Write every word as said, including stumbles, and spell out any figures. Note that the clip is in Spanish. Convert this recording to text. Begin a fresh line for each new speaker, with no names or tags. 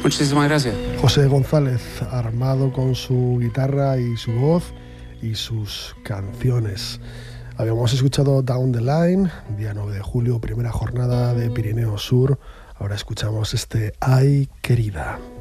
Muchísimas gracias.
José González, armado con su guitarra y su voz y sus canciones. Habíamos escuchado Down the Line, día nueve de julio, primera jornada de Pirineo Sur. Ahora escuchamos este Ay, querida.